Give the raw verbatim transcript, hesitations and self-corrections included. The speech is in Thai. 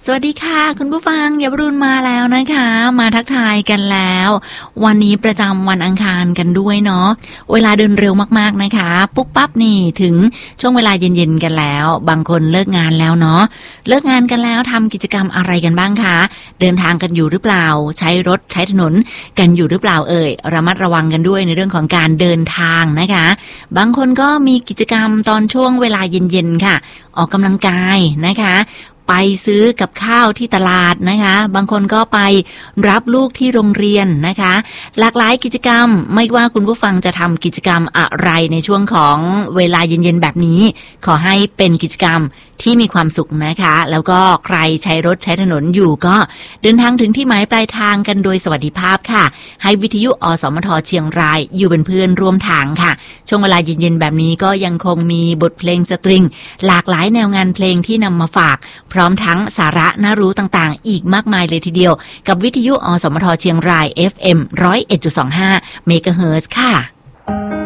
สวัสดีค่ะคุณผู้ฟังอย่าบรุนมาแล้วนะคะมาทักทายกันแล้ววันนี้ประจำวันอังคารกันด้วยเนาะเวลาเดินเร็วมากๆนะคะปุ๊บปั๊บนี่ถึงช่วงเวลาเย็นๆกันแล้วบางคนเลิกงานแล้วเนาะเลิกงานกันแล้วทำกิจกรรมอะไรกันบ้างคะเดินทางกันอยู่หรือเปล่าใช้รถใช้ถนนกันอยู่หรือเปล่าเอ่ยระมัดระวังกันด้วยในเรื่องของการเดินทางนะคะบางคนก็มีกิจกรรมตอนช่วงเวลาเย็นๆค่ะออกกำลังกายนะคะไปซื้อกับข้าวที่ตลาดนะคะบางคนก็ไปรับลูกที่โรงเรียนนะคะหลากหลายกิจกรรมไม่ว่าคุณผู้ฟังจะทำกิจกรรมอะไรในช่วงของเวลาเย็นๆแบบนี้ขอให้เป็นกิจกรรมที่มีความสุขนะคะแล้วก็ใครใช้รถใช้ถนนอยู่ก็เดินทางถึงที่หมายปลายทางกันโดยสวัสดิภาพค่ะให้วิทยุอสมทเชียงรายอยู่เป็นเพื่อนร่วมทางค่ะช่วงเวลาเย็นๆแบบนี้ก็ยังคงมีบทเพลงสตริงหลากหลายแนวงานเพลงที่นำมาฝากพร้อมทั้งสาระน่ารู้ต่างๆอีกมากมายเลยทีเดียวกับวิทยุอสมทเชียงราย เอฟ เอ็ม หนึ่งศูนย์เอ็ดจุดสองห้า เมกะเฮิรตซ์ค่ะ